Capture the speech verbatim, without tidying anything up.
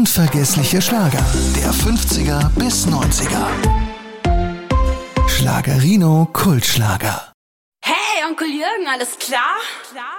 Unvergessliche Schlager der fünfziger bis neunziger. Schlagerino Kultschlager. Hey, Onkel Jürgen, alles klar?